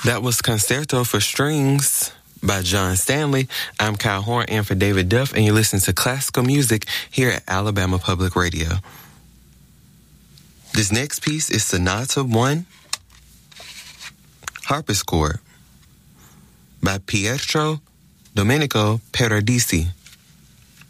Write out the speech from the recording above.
That was Concerto for Strings by John Stanley. I'm Kyle Horn and for David Duff, and you're listening to classical music here at Alabama Public Radio. This next piece is Sonata 1, Harpsichord by Pietro Domenico Paradisi.